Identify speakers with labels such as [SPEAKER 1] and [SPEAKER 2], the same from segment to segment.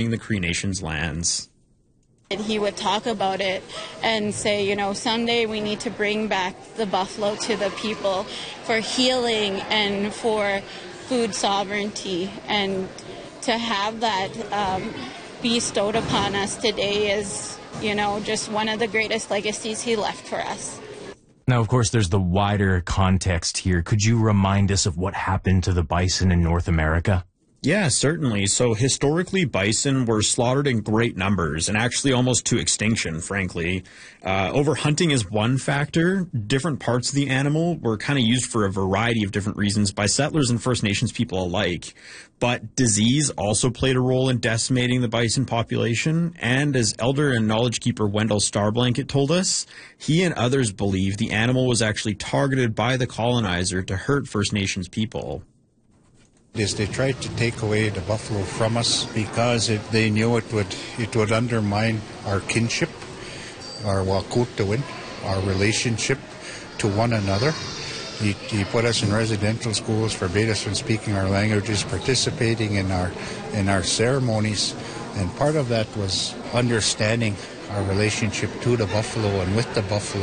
[SPEAKER 1] reclaim the Cree Nation's lands.
[SPEAKER 2] He would talk about it and say, you know, someday we need to bring back the buffalo to the people for healing and for food sovereignty. And to have that bestowed upon us today is, you know, just one of the greatest legacies he left for us.
[SPEAKER 3] Now, of course, there's the wider context here. Could you remind us of what happened to the bison in North America?
[SPEAKER 1] Yeah, certainly. So historically, bison were slaughtered in great numbers and actually almost to extinction, frankly. Overhunting is one factor. Different parts of the animal were kind of used for a variety of different reasons by settlers and First Nations people alike. But disease also played a role in decimating the bison population. And as elder and knowledge keeper Wendell Starblanket told us, he and others believe the animal was actually targeted by the colonizer to hurt First Nations people.
[SPEAKER 4] They tried to take away the buffalo from us because they knew it would undermine our kinship, our wakutawin, our relationship to one another. He put us in residential schools, forbade us from speaking our languages, participating in our ceremonies, and part of that was understanding our relationship to the buffalo and with the buffalo.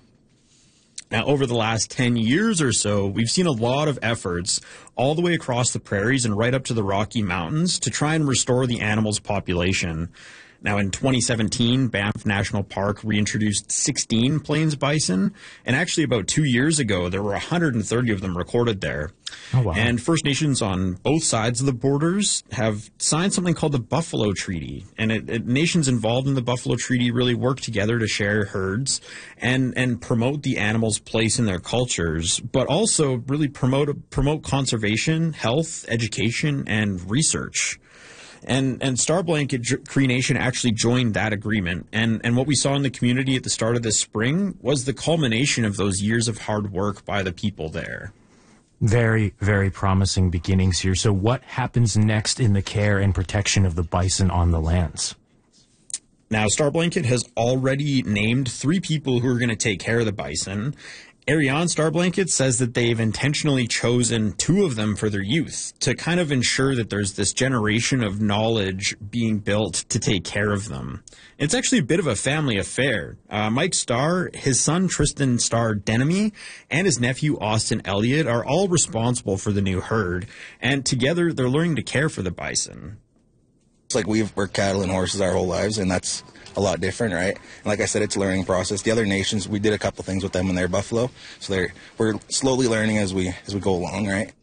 [SPEAKER 1] Now, over the last 10 years or so, we've seen a lot of efforts all the way across the prairies and right up to the Rocky Mountains to try and restore the animal's population. Now, in 2017, Banff National Park reintroduced 16 plains bison, and actually about 2 years ago, there were 130 of them recorded there.
[SPEAKER 3] Oh, wow.
[SPEAKER 1] And First Nations on both sides of the borders have signed something called the Buffalo Treaty, and nations involved in the Buffalo Treaty really work together to share herds and promote the animal's place in their cultures, but also really promote conservation, health, education, and research. And Starblanket Cree Nation actually joined that agreement. And what we saw in the community at the start of this spring was the culmination of those years of hard work by the people there.
[SPEAKER 3] Very, very promising beginnings here. So what happens next in the care and protection of the bison on the lands?
[SPEAKER 1] Now, Starblanket has already named 3 people who are going to take care of the bison. Ariane Starblanket says that they've intentionally chosen 2 of them for their youth to kind of ensure that there's this generation of knowledge being built to take care of them. It's actually a bit of a family affair. Mike Starr, his son Tristan Starr Denemy, and his nephew Austin Elliott are all responsible for the new herd, and together they're learning to care for the bison.
[SPEAKER 5] It's like we've worked cattle and horses our whole lives, and that's a lot different, right? And like I said, it's a learning process. The other nations, we did a couple things with them when they're buffalo, so we're slowly learning as we go along, right?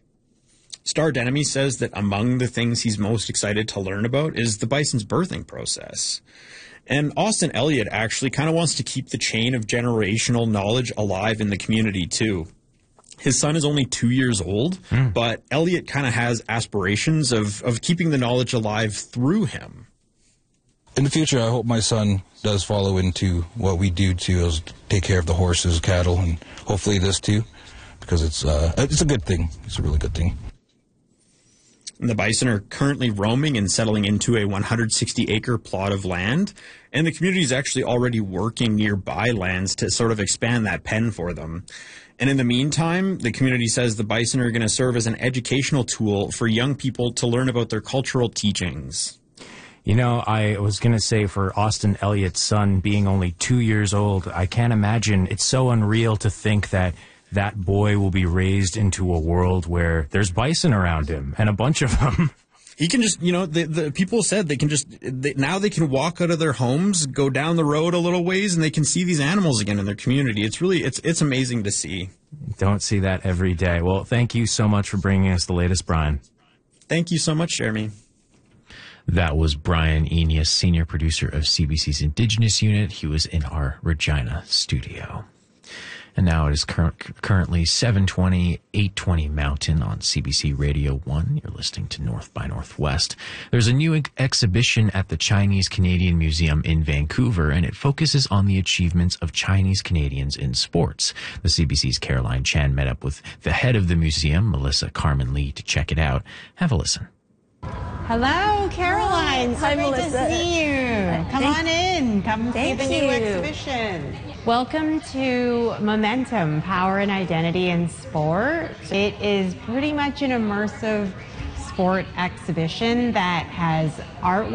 [SPEAKER 1] Starr Denemy says that among the things he's most excited to learn about is the bison's birthing process. And Austin Elliott actually kind of wants to keep the chain of generational knowledge alive in the community too. His son is only 2 years old, but Elliott kind of has aspirations of keeping the knowledge alive through him.
[SPEAKER 6] In the future, I hope my son does follow into what we do too, is take care of the horses, cattle, and hopefully this too, because it's a good thing. It's a really good thing.
[SPEAKER 1] And the bison are currently roaming and settling into a 160-acre plot of land, and the community is actually already working nearby lands to sort of expand that pen for them. And in the meantime, the community says the bison are going to serve as an educational tool for young people to learn about their cultural teachings.
[SPEAKER 3] You know, I was going to say for Austin Elliott's son being only 2 years old, I can't imagine. It's so unreal to think that that boy will be raised into a world where there's bison around him and a bunch of them.
[SPEAKER 1] He can just, you know, the people said now they can walk out of their homes, go down the road a little ways, and they can see these animals again in their community. It's really, it's amazing to see.
[SPEAKER 3] Don't see that every day. Well, thank you so much for bringing us the latest, Brian.
[SPEAKER 1] Thank you so much, Jeremy.
[SPEAKER 3] That was Brian Enius, senior producer of CBC's Indigenous Unit. He was in our Regina studio. And now it is currently 7:20, 8:20 Mountain on CBC Radio 1. You're listening to North by Northwest. There's a new exhibition at the Chinese Canadian Museum in Vancouver, and it focuses on the achievements of Chinese Canadians in sports. The CBC's Caroline Chan met up with the head of the museum, Melissa Carmen Lee, to check it out. Have a listen.
[SPEAKER 7] Hello, Caroline. So
[SPEAKER 8] Hi,
[SPEAKER 7] great
[SPEAKER 8] Melissa.
[SPEAKER 7] to see you. Come on in. Come see the new exhibition. Welcome to Momentum, Power and Identity in Sport. It is pretty much an immersive sport exhibition that has artwork